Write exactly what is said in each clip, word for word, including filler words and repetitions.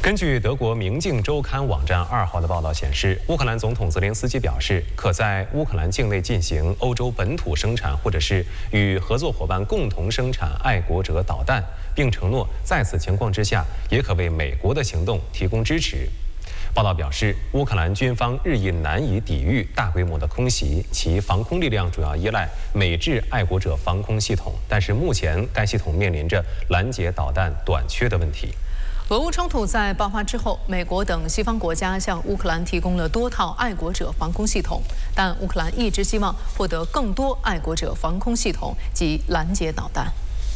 根据德国《明镜周刊》网站二号的报道显示，乌克兰总统泽连斯基表示，可在乌克兰境内进行欧洲本土生产，或者是与合作伙伴共同生产爱国者导弹，并承诺在此情况之下，也可为美国的行动提供支持。 报道表示，乌克兰军方日益难以抵御大规模的空袭，其防空力量主要依赖美制爱国者防空系统，但是目前该系统面临着拦截导弹短缺的问题。 俄乌冲突在爆发之后，美国等西方国家向乌克兰提供了多套爱国者防空系统，但乌克兰一直希望获得更多爱国者防空系统及拦截导弹。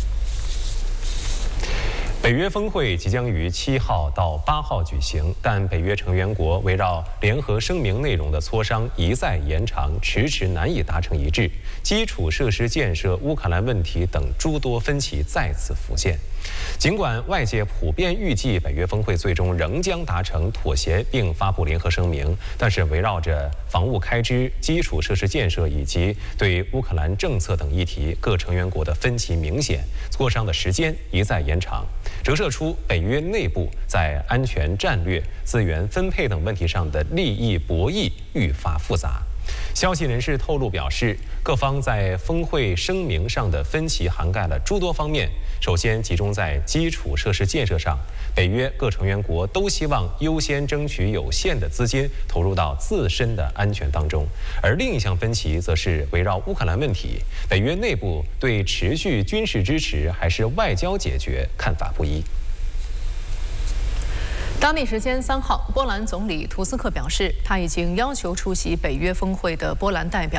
北约峰会即将于七号到八号举行，但北约成员国围绕联合声明内容的磋商一再延长，迟迟难以达成一致。基础设施建设、乌克兰问题等诸多分歧再次浮现。尽管外界普遍预计北约峰会最终仍将达成妥协并发布联合声明，但是围绕着防务开支、基础设施建设以及对乌克兰政策等议题，各成员国的分歧明显，磋商的时间一再延长。 折射出北约内部在安全战略、资源分配等问题上的利益博弈愈发复杂。消息人士透露表示，各方在峰会声明上的分歧涵盖了诸多方面。首先集中在基础设施建设上，北约各成员国都希望优先争取有限的资金投入到自身的安全当中。而另一项分歧则是围绕乌克兰问题，北约内部对持续军事支持还是外交解决看法不一。 当地时间三号，波兰总理图斯克表示，他已经要求出席北约峰会的波兰代表